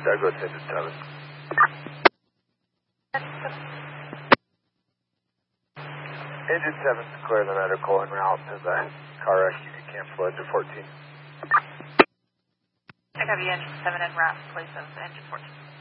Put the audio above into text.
Douglas, engine 7. Engine 7, clear the medical en route to the car rescue to cancel engine 14. I copy engine 7 en route, place of engine 14.